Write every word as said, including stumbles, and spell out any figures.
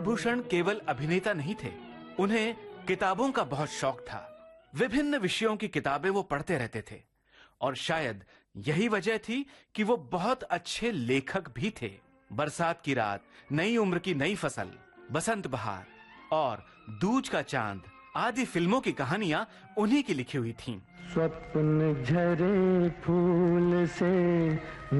नागभूषण केवल अभिनेता नहीं थे, उन्हें किताबों का बहुत शौक था। विभिन्न विषयों की किताबें वो पढ़ते रहते थे और शायद यही वजह थी कि वो बहुत अच्छे लेखक भी थे। बरसात की रात, नई उम्र की नई फसल, बसंत बहार और दूज का चांद आदि फिल्मों की कहानियां उन्हीं की लिखी हुई थीं। स्वप्न झरे फूल से